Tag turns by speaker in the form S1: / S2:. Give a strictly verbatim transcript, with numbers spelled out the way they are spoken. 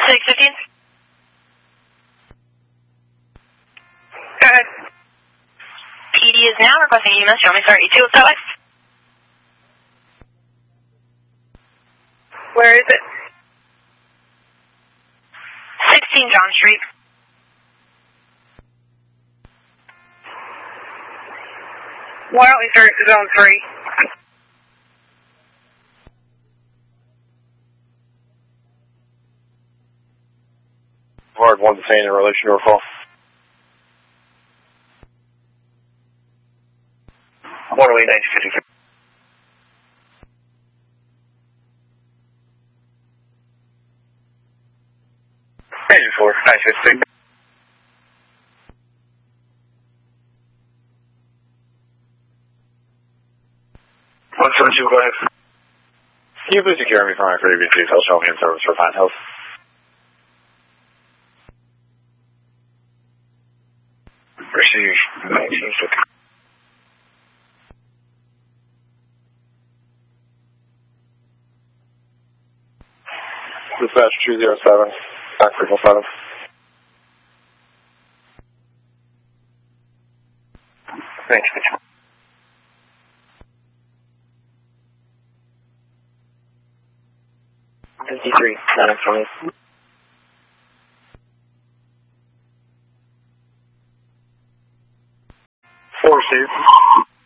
S1: six fifteen. Go ahead. P D is now requesting E M S. Show me, sorry, two up that way. Where is it? sixteen John Street. Why don't we start at zone three?
S2: Hard one to say in relation to a call. one oh eight nine fifty-three. Engine four, nine fifty-six. one seven two, go ahead. Can you please secure me from my previous details showing me in service for Pine Hills? Receive nineteen fifty. Dispatch two zero seven, back triple seven. Thank you. fifty-three, nine twenty. Four, Steve.